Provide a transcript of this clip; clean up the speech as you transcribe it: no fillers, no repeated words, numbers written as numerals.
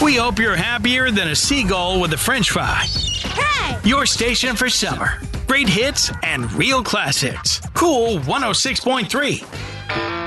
We hope you're happier than a seagull with a french fry. Hey! Your station for summer. Great hits and real classics. Cool 106.3.